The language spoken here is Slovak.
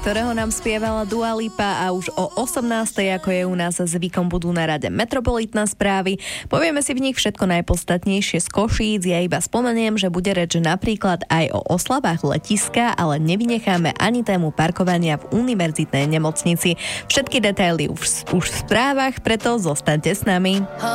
ktorého nám spievala Dua Lipa, a už o 18:00, ako je u nás zvykom, budú na rade Metropolitné správy. Povieme si v nich všetko najpodstatnejšie z Košíc. Ja iba spomeniem, že bude reč napríklad aj o oslavách letiska, ale nevynecháme ani tému parkovania v univerzitnej nemocnici. Všetky detaily už v správach, preto zostaňte s nami.